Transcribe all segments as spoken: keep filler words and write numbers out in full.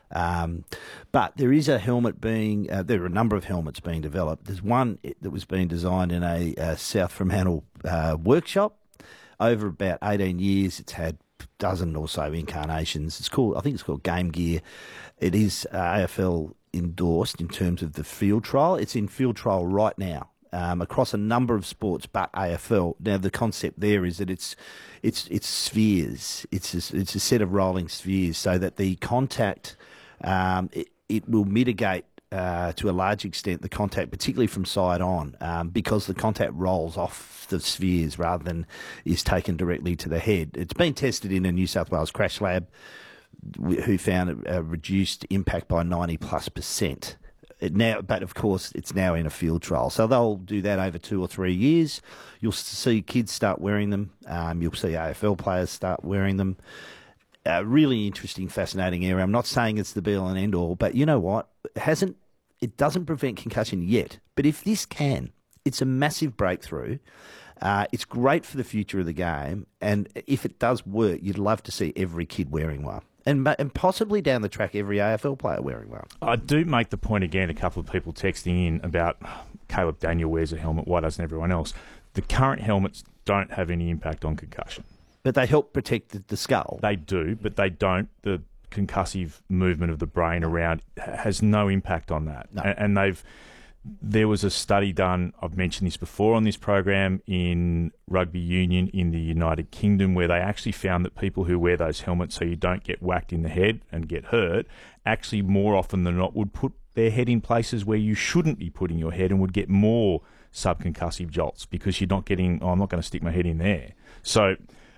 Um, but there is a helmet being, uh, there are a number of helmets being developed. There's one that was being designed in a, a South Fremantle uh, workshop. Over about eighteen years, it's had a dozen or so incarnations. It's called, I think it's called Game Gear. It is uh, A F L endorsed in terms of the field trial. It's in field trial right now. Um, across a number of sports, but A F L. Now, the concept there is that it's it's it's spheres. It's a, it's a set of rolling spheres, so that the contact um, it, it will mitigate uh, to a large extent the contact, particularly from side on, um, because the contact rolls off the spheres rather than is taken directly to the head. It's been tested in a New South Wales crash lab, who found a reduced impact by ninety plus percent. It now, but of course, it's now in a field trial. So they'll do that over two or three years. You'll see kids start wearing them. Um, you'll see A F L players start wearing them. Uh, really interesting, fascinating area. I'm not saying it's the be-all and end-all, but you know what? It hasn't. It doesn't prevent concussion yet. But if this can, it's a massive breakthrough. Uh, it's great for the future of the game. And if it does work, you'd love to see every kid wearing one. And, and possibly down the track, every A F L player wearing one. I do make the point again, a couple of people texting in about Caleb Daniel wears a helmet, why doesn't everyone else? The current helmets don't have any impact on concussion. But they help protect the, the skull. They do, but they don't. The concussive movement of the brain around has no impact on that. No. And, and they've... There was a study done, I've mentioned this before on this program, in rugby union in the United Kingdom, where they actually found that people who wear those helmets so you don't get whacked in the head and get hurt, actually more often than not would put their head in places where you shouldn't be putting your head and would get more subconcussive jolts because you're not getting, oh, I'm not going to stick my head in there. So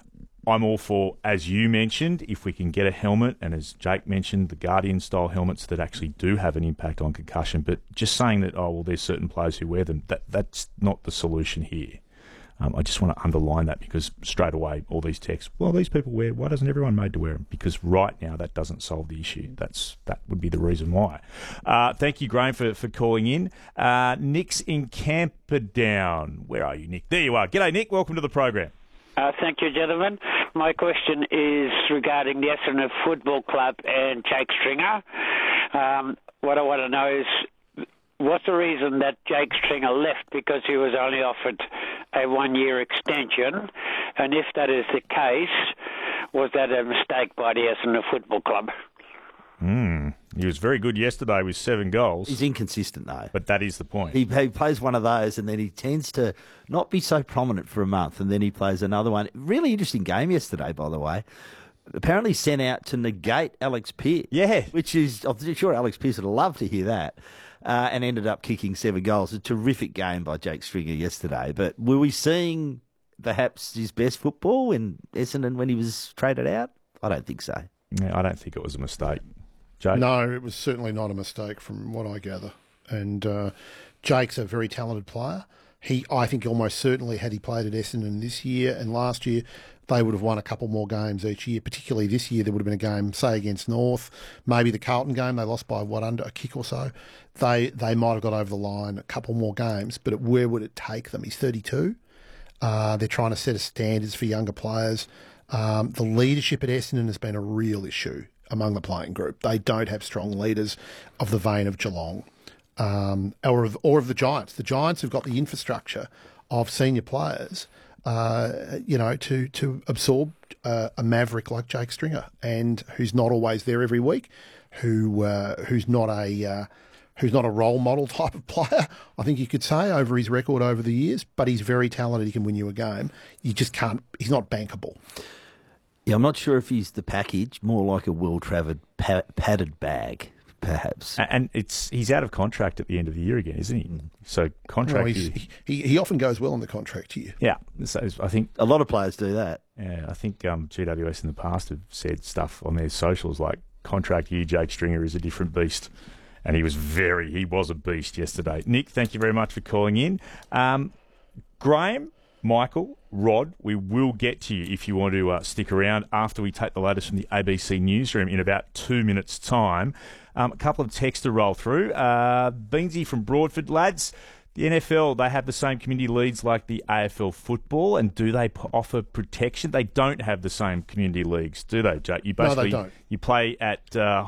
I'm all for, as you mentioned, if we can get a helmet, and as Jake mentioned, the Guardian-style helmets that actually do have an impact on concussion. But just saying that, oh, well, there's certain players who wear them, that that's not the solution here. Um, I just want to underline that because straight away, all these texts, well, these people wear, why doesn't everyone made to wear them? Because right now, that doesn't solve the issue. That's That would be the reason why. Uh, thank you, Graham, for, for calling in. Uh, Nick's in Camperdown. Where are you, Nick? There you are. G'day, Nick. Welcome to the program. Uh, thank you, gentlemen. My question is regarding the Essendon Football Club and Jake Stringer. Um, what I want to know is, what's the reason that Jake Stringer left? Because he was only offered a one-year extension. And if that is the case, was that a mistake by the Essendon Football Club? Hmm. He was very good yesterday with seven goals. He's inconsistent, though. But that is the point. He, he plays one of those, and then he tends to not be so prominent for a month, and then he plays another one. Really interesting game yesterday, by the way. Apparently sent out to negate Alex Pearce. Yeah. Which is, I'm sure Alex Pearce would love to hear that, uh, and ended up kicking seven goals. A terrific game by Jake Stringer yesterday. But were we seeing perhaps his best football in Essendon when he was traded out? I don't think so. Yeah, I don't think it was a mistake. Jake? No, it was certainly not a mistake from what I gather. And uh, Jake's a very talented player. He, I think almost certainly had he played at Essendon this year and last year, they would have won a couple more games each year. Particularly this year, there would have been a game, say, against North, maybe the Carlton game. They lost by, what, under a kick or so. They they might have got over the line a couple more games, but where would it take them? He's thirty-two. Uh, they're trying to set a standards for younger players. Um, the leadership at Essendon has been a real issue among the playing group. They don't have strong leaders of the vein of Geelong um, or, of, or of the Giants. The Giants have got the infrastructure of senior players, uh, you know, to to absorb uh, a maverick like Jake Stringer, and who's not always there every week, who uh, who's not a uh, who's not a role model type of player, I think you could say, over his record over the years. But he's very talented. He can win you a game. You just can't. He's not bankable. Yeah, I'm not sure if he's the package, more like a well-travelled pa- padded bag, perhaps. And it's he's out of contract at the end of the year again, isn't he? So contract Well, year. he's- he, he often goes well in the contract year. Yeah, so I think A lot of players do that. yeah, I think um, G W S in the past have said stuff on their socials like contract year Jake Stringer is a different beast, and he was very he was a beast yesterday. Nick, thank you very much for calling in. Um, Graham, Michael, Rod, we will get to you if you want to uh, stick around after we take the latest from the A B C newsroom in about two minutes' time. Um, a couple of texts to roll through. Uh, Beansy from Broadford, lads. The N F L, they have the same community leagues like the A F L football, and do they p- offer protection? They don't have the same community leagues, do they, Jake? You No, they basically don't. you play at uh,